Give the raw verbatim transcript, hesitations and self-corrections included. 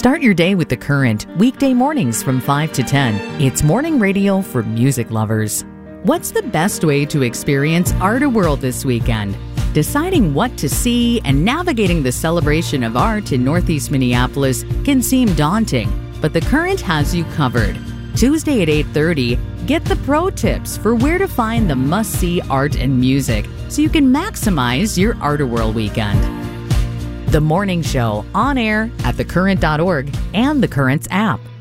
Start your day with The Current, weekday mornings from five to ten. It's morning radio for music lovers. What's the best way to experience Art-A-World this weekend? Deciding what to see and navigating the celebration of art in Northeast Minneapolis can seem daunting, but The Current has you covered. Tuesday at eight thirty, get the pro tips for where to find the must-see art and music so you can maximize your Art-A-World weekend. The Morning Show, on air at the current dot org and The Current's app.